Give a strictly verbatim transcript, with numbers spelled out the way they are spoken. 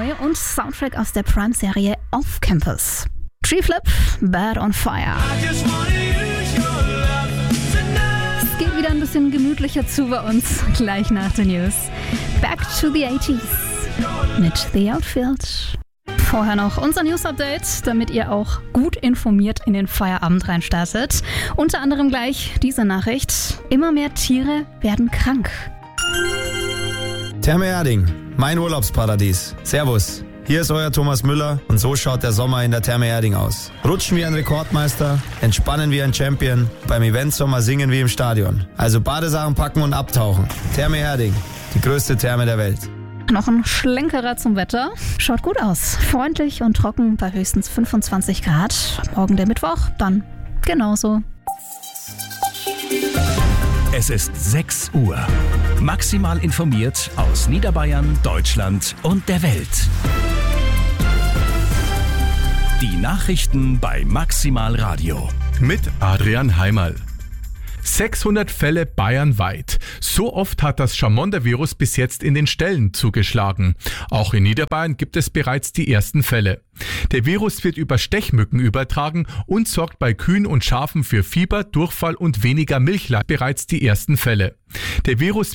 neu und Soundtrack aus der Prime-Serie Off Campus. Treeflip, Bad on Fire. Es geht wieder ein bisschen gemütlicher zu bei uns, gleich nach den News. Back to the eighties mit The Outfield. Vorher noch unser News-Update, damit ihr auch gut informiert in den Feierabend reinstartet. Unter anderem gleich diese Nachricht. Immer mehr Tiere werden krank. Therme Erding, mein Urlaubsparadies. Servus, hier ist euer Thomas Müller und so schaut der Sommer in der Therme Erding aus. Rutschen wie ein Rekordmeister, entspannen wie ein Champion, beim Eventsommer singen wie im Stadion. Also Badesachen packen und abtauchen. Therme Erding, die größte Therme der Welt. Noch ein Schlenkerer zum Wetter. Schaut gut aus. Freundlich und trocken bei höchstens fünfundzwanzig Grad. Morgen der Mittwoch, dann genauso. Es ist sechs Uhr. Maximal informiert aus Niederbayern, Deutschland und der Welt. Die Nachrichten bei Maximal Radio. Mit Adrian Heimerl. sechshundert Fälle bayernweit. So oft hat das Chamonda-Virus bis jetzt in den Ställen zugeschlagen. Auch in Niederbayern gibt es bereits die ersten Fälle. Der Virus wird über Stechmücken übertragen und sorgt bei Kühen und Schafen für Fieber, Durchfall und weniger Milchleistung. Bereits die ersten Fälle. Der Virus